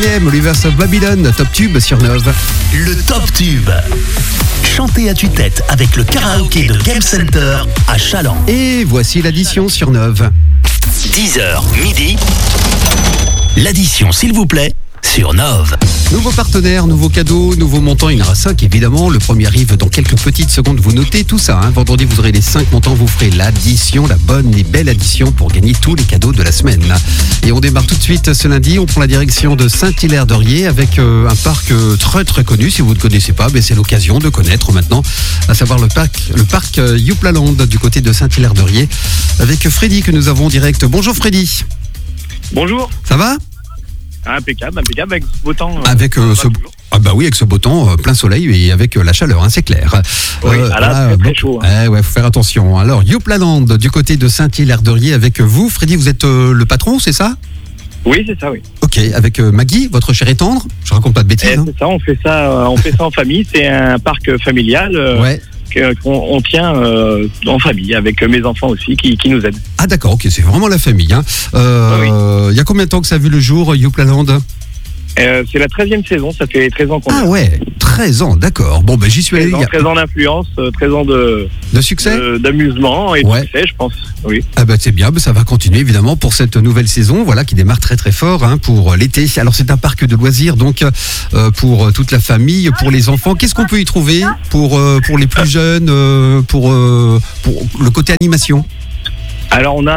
4e, Rivers of Babylon, Top Tube sur Nove. Le Top Tube. Chanté à tue-tête avec le karaoké de Game Center à Chaland. Et voici l'addition sur Nove. 10h midi. L'addition, s'il vous plaît, sur Nove. Nouveau partenaire, nouveau cadeau, nouveau montant, il y en aura 5 évidemment. Le premier arrive dans quelques petites secondes, vous notez tout ça. Vendredi, vous aurez les 5 montants, vous ferez l'addition, la bonne et belle addition pour gagner tous les cadeaux de la semaine. Et on démarre tout de suite ce lundi, on prend la direction de Saint-Hilaire-de-Riez avec un parc très très connu. Si vous ne connaissez pas, c'est l'occasion de connaître maintenant, à savoir le parc Youplaland du côté de Saint-Hilaire-de-Riez avec Freddy que nous avons en direct. Bonjour Freddy. Bonjour. Ça va ? Impeccable, avec ce beau temps. Avec avec ce beau temps, plein soleil et avec la chaleur, c'est clair. Oui, c'est très chaud. Faut faire attention. Alors, Youplaland, du côté de Saint-Hilaire-de-Riez avec vous. Freddy, vous êtes le patron, c'est ça ? Oui, c'est ça, oui. Ok, avec Maggie, votre chère et tendre. Je raconte pas de bêtises. C'est ça, on fait ça en famille. C'est un parc familial. Qu'on tient en famille, avec mes enfants aussi qui nous aident. Ah d'accord, ok, c'est vraiment la famille. Il y a combien de temps que ça a vu le jour, Youplaland ? C'est la 13e saison, ça fait 13 ans qu'on est. Ah ouais, 13 ans, d'accord. Bon, j'y suis allé. 13 ans d'influence, 13 ans de succès, d'amusement et de succès, je pense. Oui. Ah c'est bien, ça va continuer évidemment pour cette nouvelle saison, qui démarre très très fort pour l'été. Alors c'est un parc de loisirs, donc pour toute la famille, pour les enfants. Qu'est-ce qu'on peut y trouver pour les plus jeunes, pour le côté animation ? Alors on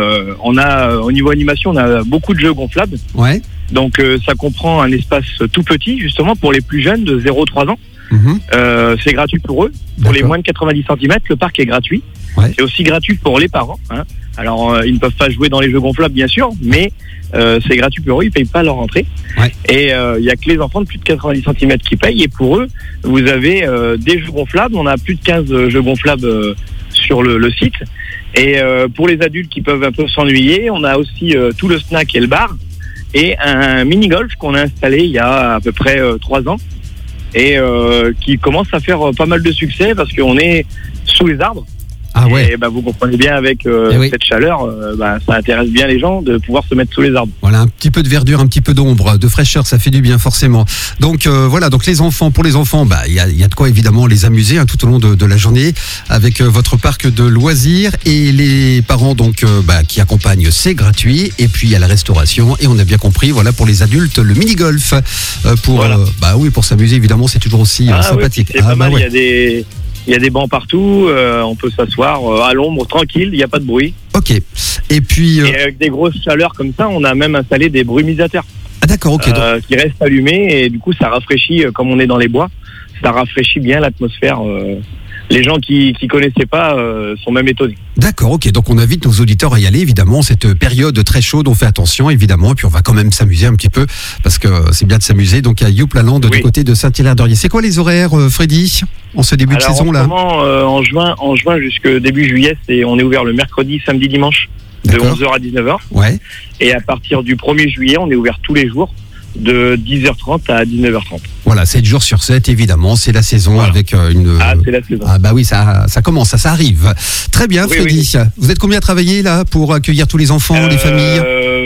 a au niveau animation, on a beaucoup de jeux gonflables. Ouais. Donc ça comprend un espace tout petit justement pour les plus jeunes de 0-3 ans. C'est gratuit pour eux. Pour les moins de 90 cm, le parc est gratuit. Ouais. C'est aussi gratuit pour les parents. Alors ils ne peuvent pas jouer dans les jeux gonflables bien sûr, mais c'est gratuit pour eux, ils ne payent pas leur entrée. Ouais. Et il n'y a que les enfants de plus de 90 cm qui payent. Et pour eux, vous avez des jeux gonflables. On a plus de 15 jeux gonflables sur le site. Et pour les adultes qui peuvent un peu s'ennuyer, on a aussi tout le snack et le bar. Et un mini-golf qu'on a installé il y a à peu près 3 ans et qui commence à faire pas mal de succès parce qu'on est sous les arbres. Ah ouais. Et vous comprenez bien avec cette chaleur, ça intéresse bien les gens de pouvoir se mettre sous les arbres. Voilà, un petit peu de verdure, un petit peu d'ombre, de fraîcheur, ça fait du bien forcément. Donc donc les enfants, pour les enfants, il y a de quoi évidemment les amuser tout au long de la journée avec votre parc de loisirs et les parents qui accompagnent, c'est gratuit. Et puis il y a la restauration et on a bien compris, pour les adultes, le mini-golf pour pour s'amuser évidemment, c'est toujours aussi sympathique. Oui, c'est pas mal, il y a des bancs partout, on peut s'asseoir à l'ombre, tranquille, il n'y a pas de bruit. Ok. Et puis... Et avec des grosses chaleurs comme ça, on a même installé des brumisateurs. Ah d'accord, ok. Qui restent allumés et du coup ça rafraîchit, comme on est dans les bois, ça rafraîchit bien l'atmosphère. Les gens qui connaissaient pas sont même étonnés. D'accord, ok. Donc on invite nos auditeurs à y aller, évidemment. Cette période très chaude, on fait attention, évidemment. Et puis on va quand même s'amuser un petit peu, parce que c'est bien de s'amuser. Donc à Youplaland, du côté de Saint-Hilaire-de-Riez. C'est quoi les horaires, Freddy, en ce début de saison là ? En juin jusque début juillet, on est ouvert le mercredi, samedi, dimanche, de 11h à 19h. Ouais. Et à partir du 1er juillet, on est ouvert tous les jours, de 10h30 à 19h30. Voilà, 7 jours sur 7, évidemment, c'est la saison avec une... Ah, c'est la saison. Ah bah oui, ça commence, ça arrive. Très bien, Freddy. Oui. Vous êtes combien à travailler là pour accueillir tous les enfants, les familles ?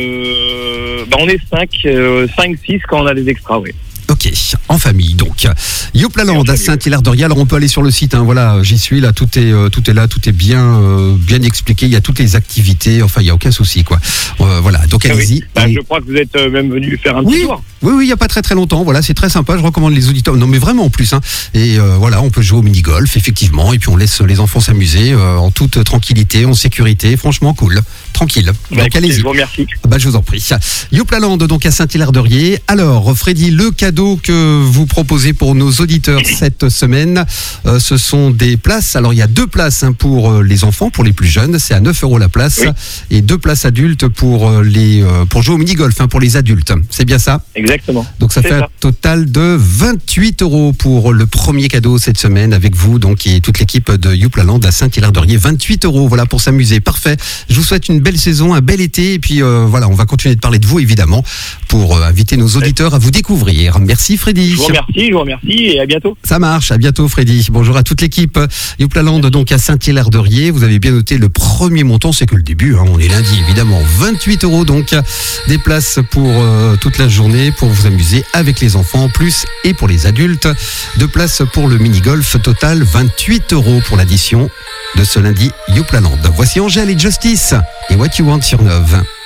On est 5-6 quand on a des extras, oui. Ok, en famille donc. Youplaland à Saint-Hilaire-de-Riez. Alors on peut aller sur le site, j'y suis là, tout est là, tout est bien expliqué, il y a toutes les activités, il y a aucun souci quoi. Donc allez-y. Je crois que vous êtes même venu faire un petit tour. Oui, il n'y a pas très très longtemps, c'est très sympa, je recommande les auditeurs, non mais vraiment en plus, et on peut jouer au mini-golf effectivement, et puis on laisse les enfants s'amuser en toute tranquillité, en sécurité, franchement cool, tranquille. Donc allez-y. Je vous remercie. Je vous en prie. Youplaland donc à Saint-Hilaire-de-Riez. Alors Freddy, le cadeau que vous proposez pour nos auditeurs cette semaine, ce sont des places. Alors il y a 2 places pour les enfants, pour les plus jeunes, c'est à 9 € la place, et 2 places adultes pour jouer au mini-golf pour les adultes. C'est bien ça ? Exactement. Donc ça fait un total de 28 € pour le premier cadeau cette semaine avec vous et toute l'équipe de Youplaland à Saint-Hilaire-de-Riez. 28 € pour s'amuser. Parfait. Je vous souhaite une belle saison, un bel été, et puis on va continuer de parler de vous évidemment pour inviter nos auditeurs à vous découvrir. Merci. Merci Freddy. Je vous remercie et à bientôt. Ça marche, à bientôt Freddy. Bonjour à toute l'équipe. Youpla-Land donc à Saint-Hilaire-de-Riez. Vous avez bien noté le premier montant, c'est que le début, on est lundi évidemment. 28 € donc, des places pour toute la journée pour vous amuser avec les enfants en plus et pour les adultes. 2 places pour le mini-golf, total 28 € pour l'addition de ce lundi Youpla-Land. Voici Angèle et Justice et What You Want sur 9.